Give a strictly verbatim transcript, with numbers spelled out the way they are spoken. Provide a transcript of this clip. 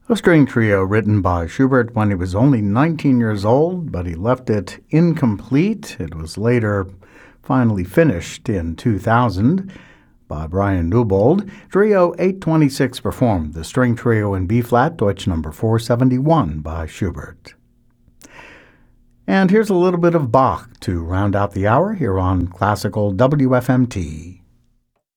A string trio written by Schubert when he was only nineteen years old, but he left it incomplete. It was later finally finished in two thousand by Brian Newbold. Trio eight twenty-six performed the string trio in B-flat, Deutsch number four seventy-one by Schubert. And here's a little bit of Bach to round out the hour here on Classical W F M T.